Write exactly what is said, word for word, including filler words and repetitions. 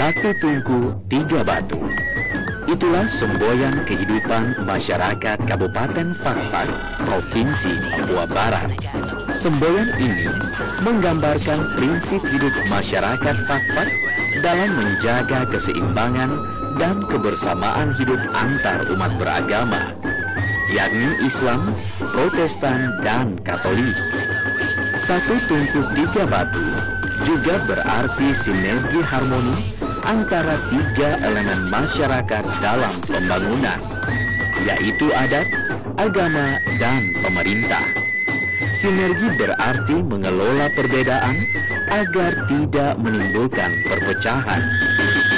Satu tungku, tiga batu. Itulah semboyan kehidupan masyarakat Kabupaten Fakfak, Provinsi Papua Barat. Semboyan ini menggambarkan prinsip hidup masyarakat Fakfak dalam menjaga keseimbangan dan kebersamaan hidup antar umat beragama, yakni Islam, Protestan, dan Katolik. Satu tungku tiga batu juga berarti sinergi harmoni antara tiga elemen masyarakat dalam pembangunan, yaitu adat, agama, dan pemerintah. Sinergi berarti mengelola perbedaan agar tidak menimbulkan perpecahan.